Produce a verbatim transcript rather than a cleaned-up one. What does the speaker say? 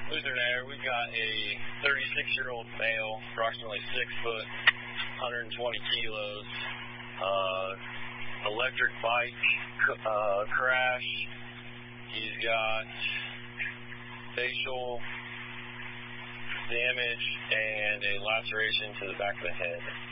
Lutheran, we've got a thirty-six-year-old male, approximately six foot, one hundred twenty kilos, uh, electric bike uh, crash. He's got facial damage and a laceration to the back of the head.